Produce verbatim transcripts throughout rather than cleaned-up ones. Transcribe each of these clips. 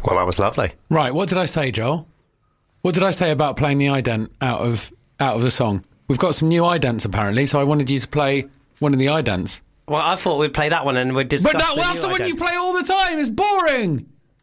Well, that was lovely. Right, what did I say, Joel? What did I say about playing the ident out of out of the song? We've got some new idents, apparently, so I wanted you to play one of the idents. Well, I thought we'd play that one and we'd discuss But that, the well, that's new the one you idents. play all the time. It's boring.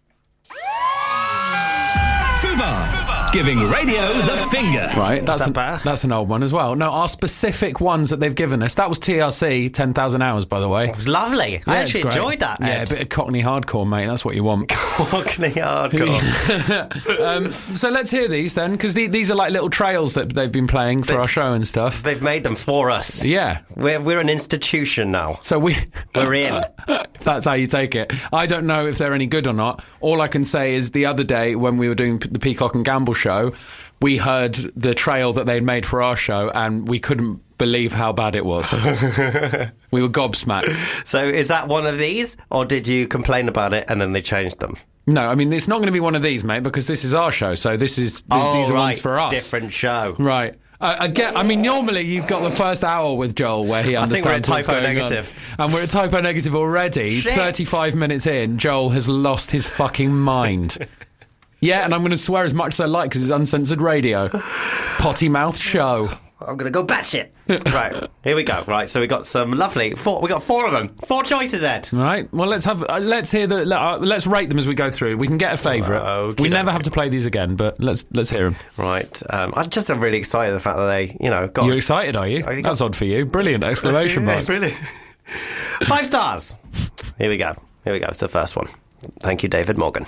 Fubar, giving radio the finger. Right, that's that an, better? that's an old one as well. No, our specific ones that they've given us. That was T R C, ten thousand hours, by the way. It was lovely. Yeah, I it's actually great. enjoyed that. Yeah, a Ed. bit of Cockney hardcore, mate. That's what you want. Cockney hardcore. um, so let's hear these then, because the, these are like little trails that they've been playing for They- our show and stuff. They've made them for us. Yeah. We're, we're an institution now. So we... We're in. If that's how you take it. I don't know if they're any good or not. All I can say is the other day when we were doing the Peacock and Gamble show, we heard the trail that they'd made for our show and we couldn't believe how bad it was. We were gobsmacked. So is that one of these, or did you complain about it and then they changed them? No, I mean, it's not going to be one of these, mate, because this is our show, so this is th- Oh, these are right. ones for us. Different show. Right. Uh, again, I mean, normally you've got the first hour with Joel where he I think understands we're at what's typo going negative. on. And we're at typo negative already. Shit. thirty-five minutes in, Joel has lost his fucking mind. Yeah, and I'm going to swear as much as I like because it's uncensored radio. Potty mouth show. I'm going to go batshit. Right, here we go. Right, so we got some lovely... Four, we got four of them. Four choices, Ed. Right. Well, let's have. Uh, let's hear the. Uh, let's rate them as we go through. We can get a favourite. Okey we doke. never have to play these again, but let's let's hear them. Right, um, I'm just I'm really excited the fact that they, you know, got... You're excited, are you? I think That's odd for you. Brilliant exclamation Yeah, mark. really. Five stars. Here we go. Here we go. It's the first one. Thank you, David Morgan.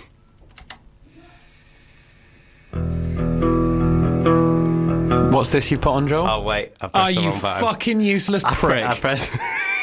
What's this you've put on, Joel? Oh, wait. I pressed Are the you wrong button. fucking useless I pre- prick? I pressed...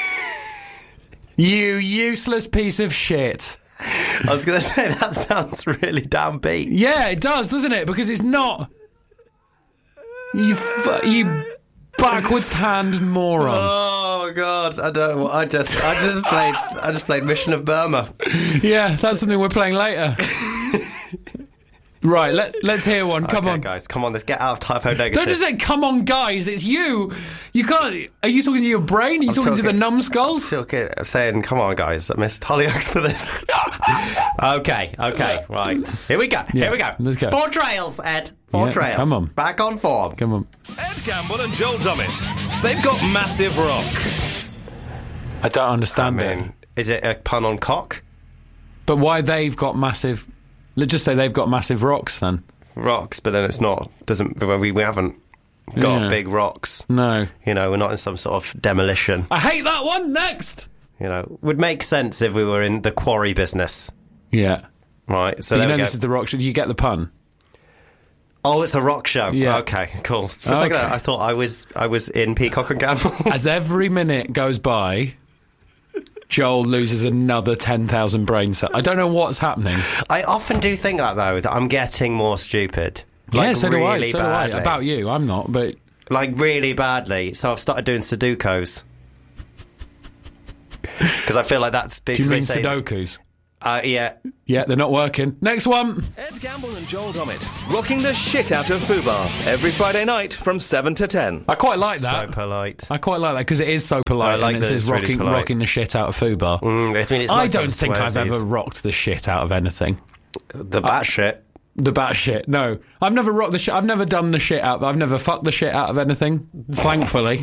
You useless piece of shit. I was going to say, that sounds really downbeat. Yeah, it does, doesn't it? Because it's not. You, fu- you backwards hand moron. Oh God! I don't know. I just, I just played, I just played Mission of Burma. Yeah, that's something we're playing later. Right, let, let's hear one. Come okay, on. guys, come on. Let's get out of typo negative. Don't just say, come on, guys. It's you. You can't. Are you talking to your brain? Are you I'm talking, to the talking- numbskulls? Still okay, I'm saying, come on, guys. I missed Hollyoaks for this. okay, okay, right. Here we go. Yeah, Here we go. let's go. Four trails, Ed. Four Yeah, trails. come on. Back on form. Come on. Ed Gamble and Joel Dommett. They've got massive rock. I don't I understand it. mean, is it a pun on cock? But why they've got massive. Let's just say they've got massive rocks then. Rocks, but then it's not. Doesn't we? We haven't got Yeah. big rocks. No. You know, we're not in some sort of demolition. I hate that one. Next. You know, would make sense if we were in the quarry business, Yeah. right? So But you there know we go. this is the rock show. Do you get the pun? Oh, it's a rock show. Yeah. Okay, cool. For a second, Okay. I thought I was I was in Peacock and Gamble. As every minute goes by, Joel loses another ten thousand brain cells. I don't know what's happening. I often do think that though, that I'm getting more stupid. yeah, Like, so do I. really So do I. badly. About you, I'm not, but Like really badly. So I've started doing Sudokus. Because I feel like that's... do you mean Sudokus? Uh, yeah. Yeah, they're not working. Next one. Ed Gamble and Joel Dommett. Rocking the shit out of Fubar. Every Friday night from seven to ten. I quite like So that. polite. I quite like that because it is so polite. I like and it that says it's really rocking, polite. rocking the shit out of Fubar. Mm, I mean, it's I nice to don't have think I've swearsies. ever rocked the shit out of anything. The bat shit. The bat shit. No, I've never rocked the shit. I've never done the shit out. I've never fucked the shit out of anything. Thankfully.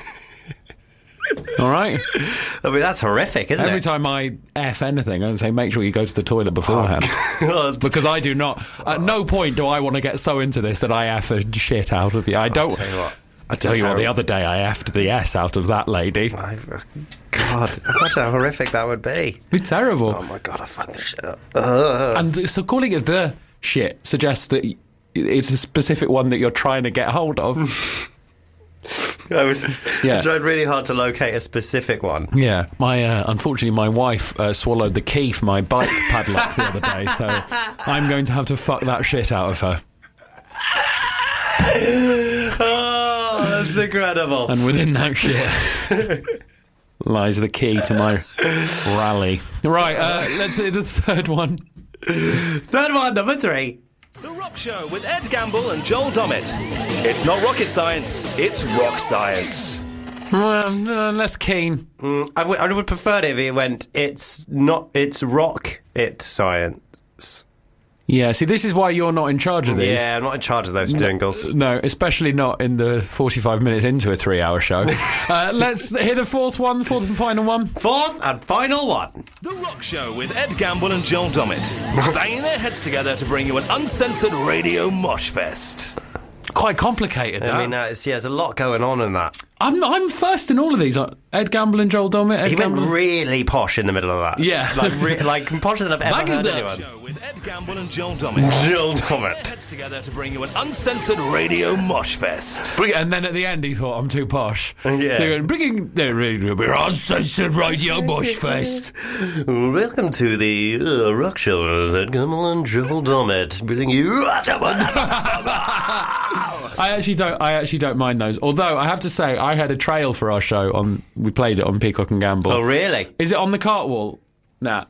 All right. I mean, that's horrific, isn't Every it? time I F anything, I say make sure you go to the toilet beforehand. God. Because I do not. At no point do I want to get so into this that I F a shit out of you. I don't. tell you what. I tell you what. The Terrible. other day I F'd the S out of that lady. I, God, imagine how horrific that would be. It's terrible. Oh my God, I fucked this shit up. Ugh. And th- so calling it the shit suggests that y- it's a specific one that you're trying to get hold of. I was Yeah. I tried really hard to locate a specific one. Yeah, my uh, unfortunately my wife uh, swallowed the key for my bike padlock the other day, so I'm going to have to fuck that shit out of her. Oh, that's incredible. And within that shit lies the key to my rally. Right, uh, let's see the third one. Third one, number three. The Rock Show with Ed Gamble and Joel Dommett. It's not rocket science, it's rock science. Um, uh, less keen. Mm, I, w- I would prefer it if it went, it's not, it's rock, it's science. Yeah, see, this is why you're not in charge of these. Yeah, I'm not in charge of those jingles. No, especially not in the forty-five minutes into a three-hour show. uh, let's hear the fourth one, fourth and final one. Fourth and final one. The Rock Show with Ed Gamble and Joel Dommett. Banging their heads together to bring you an uncensored radio mosh fest. Quite complicated, that. I mean, uh, it's, yeah, there's a lot going on in that. I'm I'm first in all of these. Uh, Ed Gamble and Joel Dommett. Ed He Gamble. went really posh in the middle of that. Yeah. Like, re- like posher than I've ever Bang heard it up. anyone. Show with Ed Gamble and Joel Dommett. Joel Banging their Dommett. heads together to bring you an uncensored radio mosh fest. Bring- And then at the end, he thought, I'm too posh. Yeah. So he went, bringing the we're uncensored radio mosh fest. Welcome to the uh, Rock Show with Ed Gamble and Joel Dommett, bringing you. I actually don't. I actually don't mind those. Although I have to say, I had a trail for our show on. We played it on Peacock and Gamble. Oh, really? Is it on the Cartwall? Nah.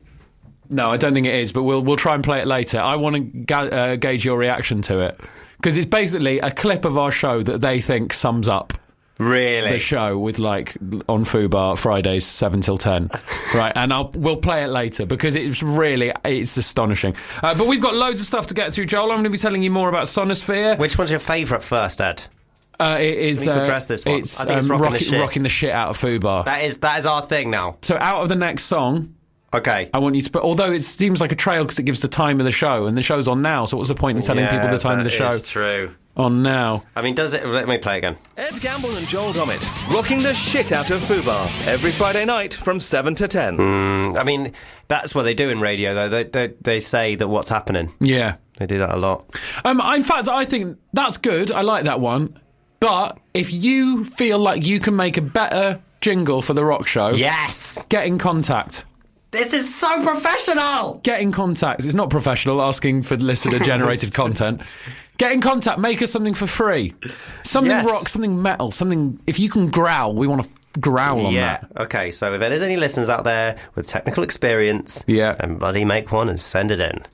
No, I don't think it is. But we'll we'll try and play it later. I want to ga- uh, gauge your reaction to it because it's basically a clip of our show that they think sums up Really? the show with like on Fubar Fridays seven till ten, right? And I'll we'll play it later because it's really it's astonishing. Uh, but we've got loads of stuff to get through, Joel. I'm going to be telling you more about Sonosphere. Which one's your favourite first, Ed? Uh, it is We need to uh, address this one. It's, I think it's um, rocking the rocking, shit. rocking the shit out of Fubar. That is that is our thing now. So out of the next song, Okay. I want you to put. Although it seems like a trail because it gives the time of the show, and the show's on now. So what's the point in telling Yeah, people the time of the that show is true. on now? I mean, does it? Let me play again. Ed Gamble and Joel Dommett. Rocking the shit out of Fubar. Every Friday night from seven to ten. I mean, that's what they do in radio, though. They they, they say that what's happening. Yeah. They do that a lot. Um, in fact, I think that's good. I like that one. But if you feel like you can make a better jingle for the Rock Show, Yes. get in contact. This is so professional. Get in contact. It's not professional asking for listener-generated content. Get in contact. Make us something for free. Something Yes. rock, something metal, something... If you can growl, we want to growl on Yeah. that. Okay. So if there's any listeners out there with technical experience, Yeah. then bloody make one and send it in.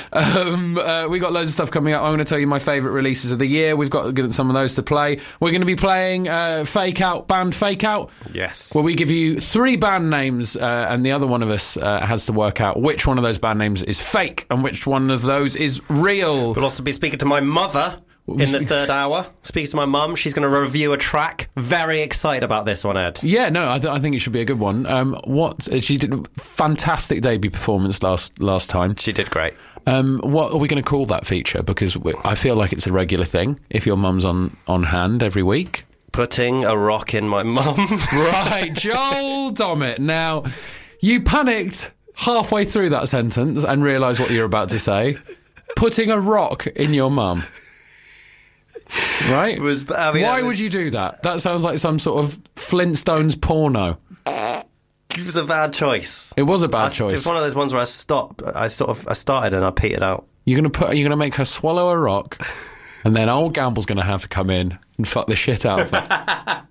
Um, uh, we got loads of stuff coming up. I'm going to tell you my favourite releases of the year. We've got some of those to play. We're going to be playing uh, Fake Out, band Fake Out. Yes. Where we give you three band names, uh, and the other one of us uh, has to work out which one of those band names is fake and which one of those is real. We'll also be speaking to my mother in the third hour. Speaking to my mum, she's going to review a track. Very excited about this one, Ed. Yeah, no, I, th- I think it should be a good one. Um, what uh, she did a fantastic debut performance last last time. She did great. Um, what are we going to call that feature? Because we, I feel like it's a regular thing. If your mum's on on hand every week. Putting a rock in my mum. Right, Joel Dommett. Now, you panicked halfway through that sentence and realised what you're about to say. Putting a rock in your mum. Right? Was- I mean, Why it was- would you do that? That sounds like some sort of Flintstones porno. It was a bad choice. It was a bad I- choice. It's one of those ones where I stopped. I sort of I started and I petered out. You're gonna put. You're gonna make her swallow a rock, and then old Gamble's gonna have to come in and fuck the shit out of her.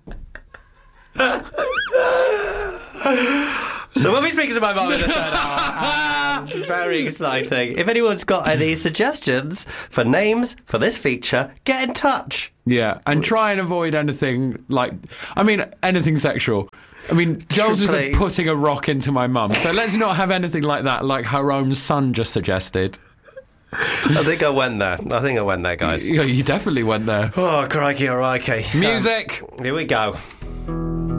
So we'll be speaking to my mum in the third hour. And very exciting. If anyone's got any suggestions for names for this feature, get in touch. Yeah, and try and avoid anything like. I mean, anything sexual. I mean, Joel's just Please. putting a rock into my mum. So let's not have anything like that, like her own son just suggested. I think I went there. I think I went there, guys. You, you definitely went there. Oh, crikey, all right, okay. Music. Um, here we go.